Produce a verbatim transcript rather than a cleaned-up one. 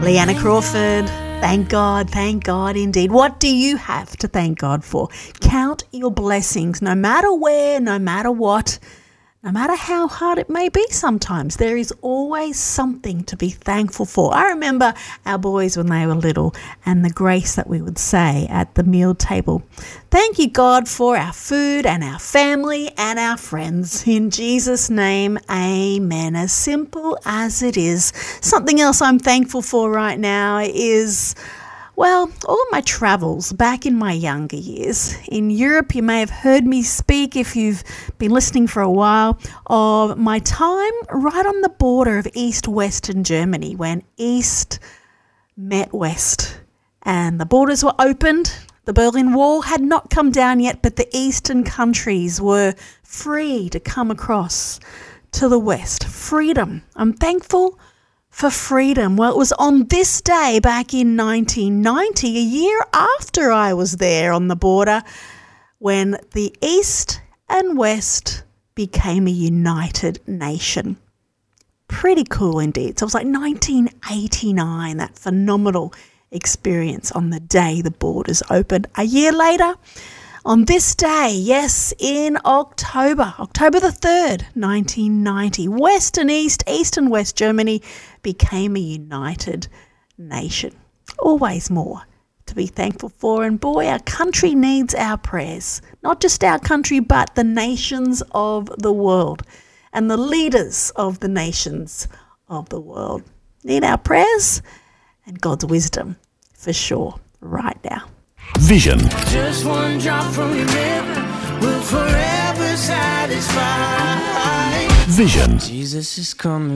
Leanna Crawford, thank God, thank God indeed. What do you have to thank God for? Count your blessings, no matter where, no matter what, no matter how hard it may be sometimes. There is always something to be thankful for. I remember our boys when they were little and the grace that we would say at the meal table. Thank you, God, for our food and our family and our friends. In Jesus' name, amen. As simple as it is. Something else I'm thankful for right now is, well, all of my travels back in my younger years. In Europe, you may have heard me speak, if you've been listening for a while, of my time right on the border of East-Western Germany when East met West and the borders were opened. The Berlin Wall had not come down yet, but the eastern countries were free to come across to the West. Freedom. I'm thankful for freedom. Well, it was on this day back in nineteen ninety, a year after I was there on the border, when the East and West became a united nation. Pretty cool indeed. So it was like nineteen eighty-nine, that phenomenal experience on the day the borders opened. A year later, on this day, yes, in October, October the third, nineteen ninety, West and East, East and West Germany became a united nation. Always more to be thankful for. And boy, our country needs our prayers. Not just our country, but the nations of the world and the leaders of the nations of the world need our prayers and God's wisdom for sure right now. Vision. Just one drop from your river will forever satisfy. Vision. Jesus is coming.